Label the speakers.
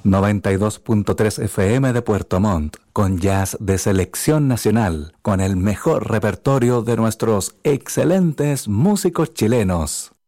Speaker 1: 92.3 FM de Puerto Montt, con jazz de selección nacional, con el mejor repertorio de nuestros excelentes músicos chilenos.